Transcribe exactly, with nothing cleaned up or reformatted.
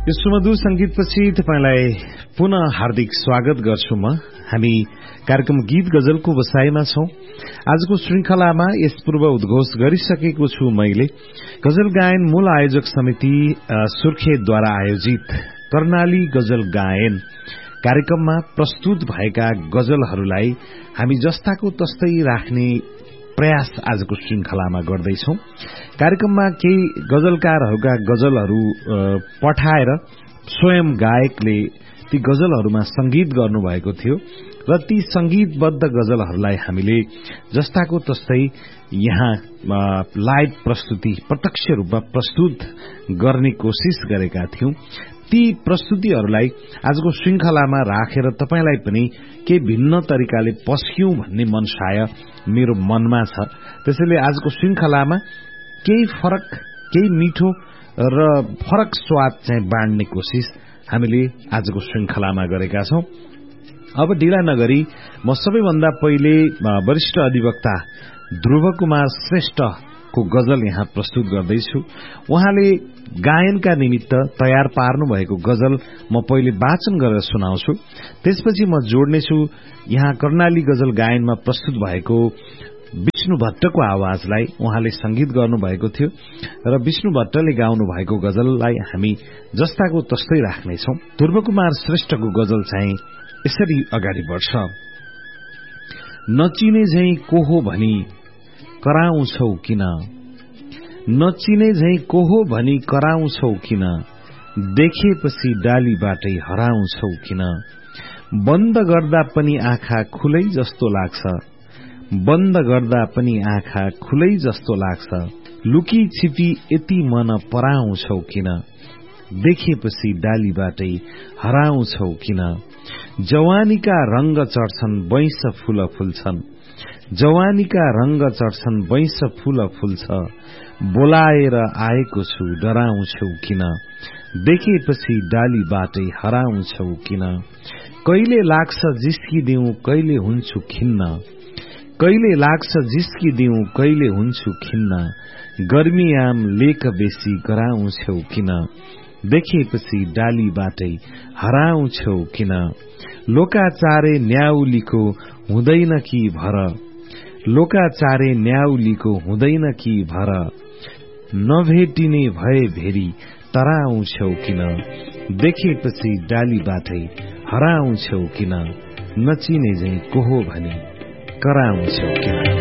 यो सुमधुर संगीतपछि तपाईलाई पुनः हार्दिक स्वागत गर्छु म। हामी कार्यक्रम गीत गजलको बसाईमा छौं। आजको श्रृंखलामा यस पूर्व उद्घोष गरिसकेको छु मैले। गजल गायन मूल आयोजक समिति सुर्खेतद्वारा आयोजित कर्णाली गजल गायन कार्यक्रममा प्रस्तुत भएका गजलहरूलाई हामी जस्ताको तस्तै राख्ने प्रयास आजको श्रृंखलामा गर्दैछौं। कार्यक्रममा केही गजलकारहरूका गजलहरू पठाएर स्वयं गायकले ती गजलहरूमा संगीत गर्नुभएको थियो र ती संगीतबद्ध गजलहरूलाई हामीले जस्ताको तस्तै यहाँ लाइभ प्रस्तुति प्रत्यक्ष रूपमा प्रस्तुत गर्ने कोशिश गरेका थियौं। ती प्रस्तुतिहरूलाई आजको श्रृंखलामा राखेर तपाईलाई पनि के भिन्न तरिकाले पस्क्यौं भन्ने मनसाय मेरो मनमा छ। त्यसैले आजको श्रृंखलामा केही फरक केही मिठो र फरक स्वाद चाहिँ बाँड्ने कोशिश हामीले आजको श्रृंखलामा गरेका छौं। अब ढिला नगरी म सबैभन्दा पहिले वरिष्ठ अधिवक्ता ध्रुव कुमार श्रेष्ठको गजल यहाँ प्रस्तुत गर्दैछु। उहाँले गायनका निमित्त तयार पार्नु भएको गजल म पहिले वाचन गरेर सुनाउँछु। त्यसपछि म जोड्नेछु यहाँ कर्णाली गजल गायनमा प्रस्तुत भएको विष्णु भट्टको आवाजलाई। उहाँले संगीत गर्नुभएको थियो र विष्णु भट्टले गाउनु भएको गजललाई हामी जस्ताको तस्तै राख्नेछौं। ध्रुव कुमार श्रेष्ठको गजल चाहिँ यसरी अगाडि बढ्छ। नचिने झैं को हो भनी कराउँछौ किन, नचिने झैं को हो भनी कराउँछौ किन, देखेपछि डालीबाटै हराउँछौ किन, बन्द गर्दा पनि आँखा खुलै जस्तो लाग्छ, बन्द गर्दा पनि आँखा खुलै जस्तो लाग्छ, लुकी छिपी यति मन पराउँछौ किन, देखेपछि डालीबाटै हराउँछौ किन, जवानीका रंग चढ्छन् बैंस फूल फुल्छन्, जवानीका रंग चढ्छन् बैंस फूल फुल्छ, बोलाएर आएको छु डराउँछौ किन, देखेपछि डालीबाटै हराउँछौ किन, कहिले लाग्छ जिस्किदिउ कहिले हुन्छु खिन्न, कहिले लाग्छ जिस्किदिउ कहिले हुन्छु खिन्न, गर्मीयाम लेक बेसी गराउँछौ किन, देखेपछि डालीबाटै हराउँछौ किन, लोकाचारे न्याउलीको हुँदैन कि भर, लोकाचारे न्याउलीको हुँदैन कि भर, नभेटिने भए भेरी तराउँछौ किन, देखेपछि डालीबाटै हराउँछौ किन, नचिने झैं को हो भनी कराउँछौ किन।